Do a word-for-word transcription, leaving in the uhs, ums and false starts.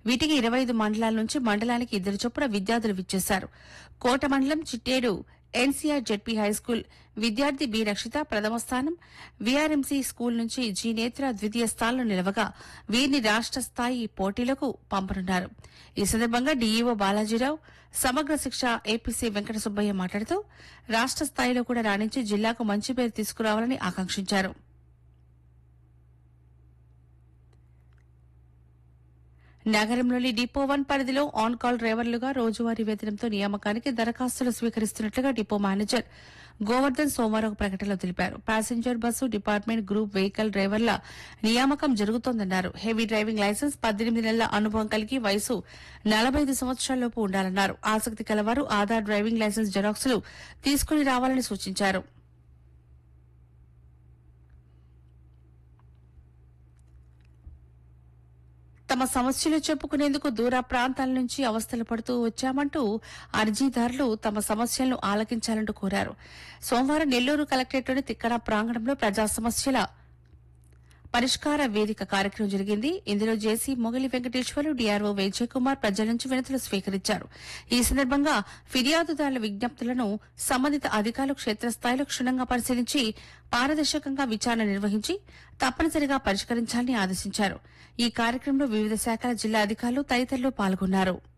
వీటికి ఇరవై ఐదు మండలాల నుంచి మండలానికి ఇద్దరు చొప్పున విద్యార్థులు విచ్చేశారు. కోట మండలం చిట్టేడు ఎన్సీఆర్ జెడ్పీ హైస్కూల్ విద్యార్థి బి రక్షిత ప్రథమ స్థానం, వీఆర్ఎంసీ స్కూల్ నుంచి జి నేత్ర ద్వితీయ స్థానంలో నిలవగా వీరిని రాష్ట స్థాయి పోటీలకు పంపనున్నారు. ఈ సందర్భంగా డీఈఓ బాలాజీరావు, సమగ్ర శిక్ష ఏపీసీ వెంకట సుబ్బయ్య మాట్లాడుతూ రాష్ట స్థాయిలో కూడా రాణించి జిల్లాకు మంచి పేరు తీసుకురావాలని ఆకాంక్షించారు. నగరంలోని డిపో వన్ పరిధిలో ఆన్ కాల్ డ్రైవర్లుగా రోజువారీ వేతనంతో నియామకానికి దరఖాస్తులు స్వీకరిస్తున్నట్లుగా డిపో మేనేజర్ గోవర్ధన్ సోమవారం ఒక ప్రకటనలో తెలిపారు. Passenger bus department group vehicle డ్రైవర్ల నియామకం జరుగుతోందన్నారు. హెవీ డ్రైవింగ్ లైసెన్స్, పద్దెనిమిది నెలల అనుభవం కలిగి వయసు నలభై ఐదు సంవత్సరాలలోపు ఉండాలన్నారు. ఆసక్తి కలవారు ఆధార్ డ్రైవింగ్ లైసెన్స్ జెరాక్సులు తీసుకుని రావాలని సూచించారు. తమ సమస్యలు చెప్పుకునేందుకు దూర ప్రాంతాల నుంచి అవస్థలు పడుతూ వచ్చామంటూ అర్జీదారులు తమ సమస్యలను ఆలకించాలంటూ కోరారు. సోమవారం నెల్లూరు కలెక్టరేట్లోని తిక్కన ప్రాంగణంలో ప్రజా సమస్యల పరిష్కార వేదిక కార్యక్రమం జరిగింది. ఇందులో జేసీ మొగలి వెంకటేశ్వరు, డీఆర్ఓ విజయకుమార్ ప్రజల నుంచి వినతులు స్వీకరించారు. ఈ సందర్భంగా ఫిర్యాదుదారుల విజ్ఞప్తులను సంబంధిత అధికారులు క్షేత్రస్థాయిలో క్షుణ్ణంగా పరిశీలించి పారదర్శకంగా విచారణ నిర్వహించి తప్పనిసరిగా పరిష్కరించాలని ఆదేశించారు. ఈ కార్యక్రమంలో వివిధ శాఖల జిల్లా అధికారులు తదితరులు పాల్గొన్నారు.